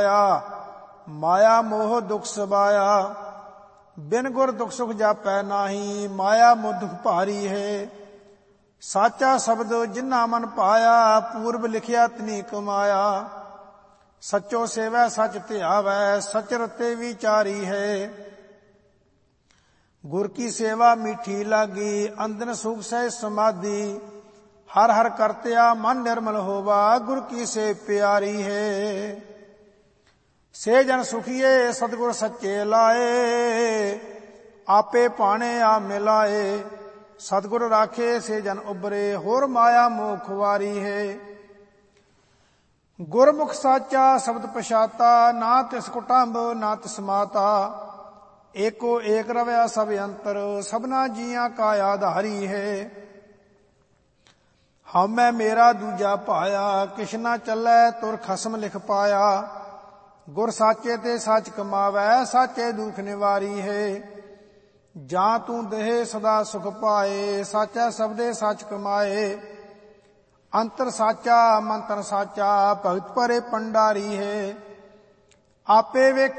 माया मोह दुख सबाया। बिन गुर दुख सुख जापै नाही, माया मोह दुख भारी है। साचा शब्द जिन्ना मन पाया, पूर्व लिखिया तिनी कमाया। सचो सेवै सच ध्यावै, सच रते विचारी है। गुर की सेवा मीठी लागी, अंदन सुख सह समाधि। हर हर करतिया मन निर्मल होवा, गुर की से प्यारी है। से जन सुखिए सतगुर सच्चे लाए, आपे पाने आ मिलाए। सतगुर राखे से जन उबरे, होर माया मोह खुवारी है। गुरमुख साचा शब्द पछाता, ना तिस कुटुंब ना तिस माता। एको एक रवया सब अंतर, सबना जिया का आधारी है। हमै मेरा दूजा पाया, किश ना चलै तुर खसम लिख पाया। गुर साचे ते सच कमावै, साचे दुख निवारी है। जां तू देह सदा सुख पाए, साचा शब्दे सच कमाए। अंतर साचा मंत्र साचा, भगत परे पंडारी है। आपे वे